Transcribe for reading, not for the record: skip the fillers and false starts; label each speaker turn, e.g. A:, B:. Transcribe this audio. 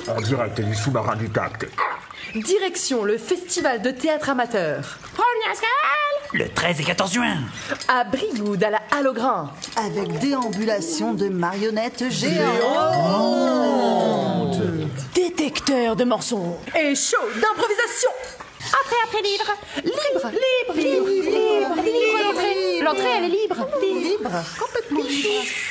A: En direct du sous-marin du TAC.
B: Direction le festival de théâtre amateur.
C: Le 13 et 14 juin.
B: À Briwood, à la Halle au Grain.
D: Avec déambulation de marionnettes géantes.
B: Détecteur de mensonges. Et show d'improvisation.
E: Après libre.
B: Libre.
E: L'entrée, elle est libre.
D: Libre, complètement libre.